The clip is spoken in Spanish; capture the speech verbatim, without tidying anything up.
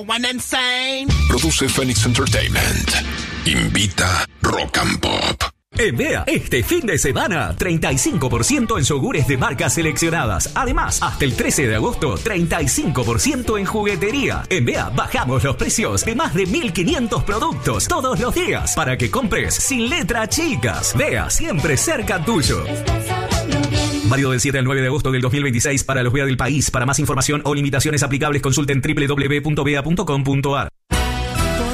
One insane. Produce Phoenix Entertainment. Invita Rock and Pop. En Bea, este fin de semana, treinta y cinco por ciento en yogures de marcas seleccionadas. Además, hasta el trece de agosto, treinta y cinco por ciento en juguetería. En Bea, bajamos los precios de más de mil quinientos productos todos los días para que compres sin letra chicas. Bea, siempre cerca tuyo. Válido del siete al nueve de agosto del dos mil veintiséis para los Bea del país. Para más información o limitaciones aplicables, consulten doble u doble u doble u punto bea punto com punto a r.